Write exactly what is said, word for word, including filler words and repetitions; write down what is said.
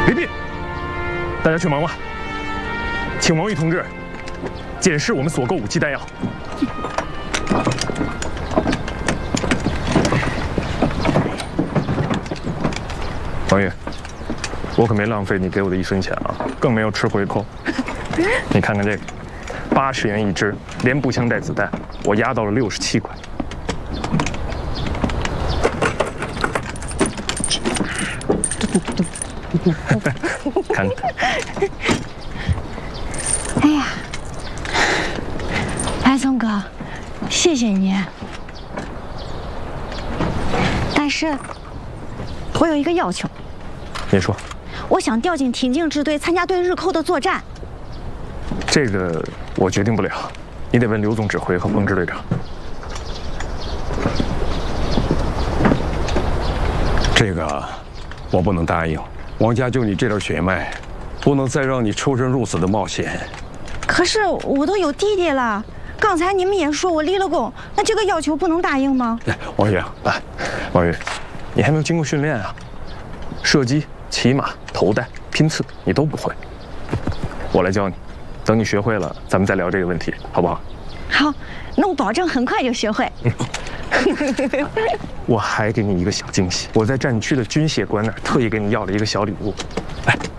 别别，大家去忙吧。请王玉同志检视我们所购武器弹药。王玉，我可没浪费你给我的一分钱啊，更没有吃回扣。你看看这个，八十元一支，连步枪带子弹，我压到了六十七块。看看。 哎呀，白松哥，谢谢你。但是，我有一个要求。 你说。 我想调进挺进支队，参加对日寇的作战。 这个我决定不了，你得问刘总指挥和彭支队长。 这个我不能答应。王家就你这点血脉，不能再让你出生入死的冒险。 可是我都有弟弟了，刚才你们也说我立了功，那这个要求不能答应吗？ 王宇啊，王宇，你还没有经过训练啊，射击、骑马、投弹、拼刺你都不会，我来教你。等你学会了，咱们再聊这个问题，好不好？ 好，那我保证很快就学会。 我还给你一个小惊喜，我在战区的军械官那儿特意给你要了一个小礼物，来。